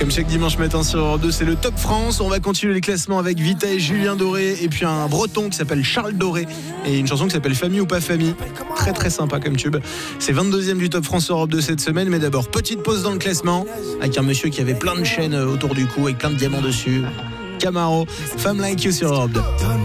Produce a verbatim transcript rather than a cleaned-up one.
Comme chaque dimanche matin sur Europe deux, c'est le Top France. On va continuer les classements avec Vita et Julien Doré, et puis un breton qui s'appelle Charles Doré, et une chanson qui s'appelle Famille ou pas famille. Très très sympa comme tube. C'est vingt-deuxième du Top France Europe deux cette semaine. Mais d'abord, petite pause dans le classement avec un monsieur qui avait plein de chaînes autour du cou avec plein de diamants dessus. Camaro, Femme Like You sur Europe deux.